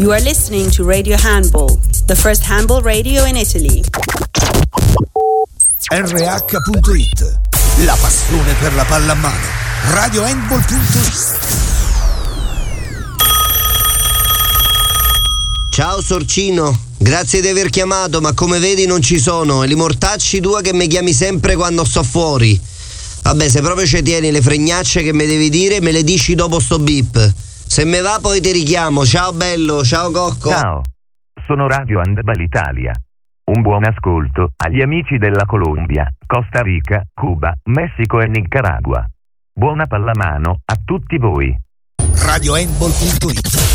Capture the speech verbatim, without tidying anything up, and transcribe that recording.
You are listening to Radio Handball, the first handball radio in Italy. R H punto it, la passione per la pallamano. Radio Handball punto it. Ciao Sorcino, grazie di aver chiamato, ma come vedi non ci sono. E li mortacci tua che mi chiami sempre quando sto fuori. Vabbè, se proprio ci tieni le fregnacce che mi devi dire, me le dici dopo sto beep. Se me va poi ti richiamo. Ciao bello, ciao Cocco. Ciao, sono Radio Handball Italia. Un buon ascolto agli amici della Colombia, Costa Rica, Cuba, Messico e Nicaragua. Buona pallamano a tutti voi. Radio Handball punto it,